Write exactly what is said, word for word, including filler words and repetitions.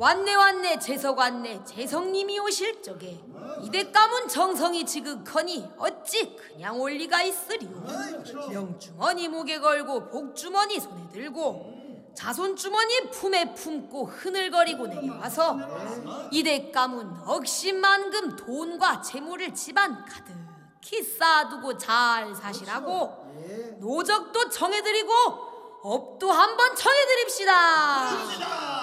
왔네 왔네 재석 왔네. 재석님이 오실 적에 이대 가문 정성이 지극하니 어찌 그냥 올 리가 있으리요. 명주머니 목에 걸고 복주머니 손에 들고 자손주머니 품에 품고 흐늘거리고 내려와서 이대 가문 억십만금 돈과 재물을 집안 가득히 쌓아두고 잘 사시라고 노적도 정해드리고 업도 한번 정해드립시다.